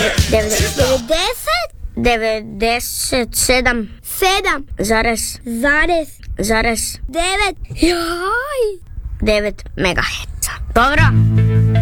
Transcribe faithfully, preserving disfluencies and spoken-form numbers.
devedeset sedam sedam zarez zarez zarez devet. Jaj! devet megaherca. Dobro.